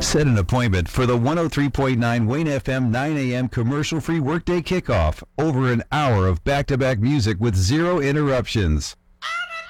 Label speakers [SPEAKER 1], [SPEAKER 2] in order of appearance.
[SPEAKER 1] Set an appointment for the 103.9 Wayne FM 9 a.m. commercial-free workday kickoff. Over an hour of back-to-back music with zero interruptions.